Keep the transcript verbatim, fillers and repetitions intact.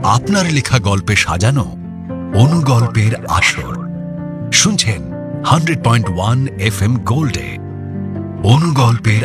আপনার লেখা গল্পে সাজানো অনুগল্পের আসর শুনছেন hundred point one F M গোল্ডে অনুগল্পের